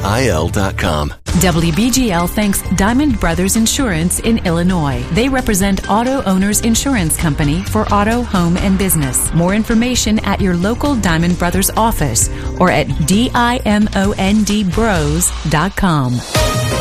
DiamondBrothersIL.com. WBGL thanks Diamond Brothers Insurance in Illinois. They represent Auto Owners Insurance Company for auto, home, and business. More information at your local Diamond Brothers office or at DIAMONDBros.com.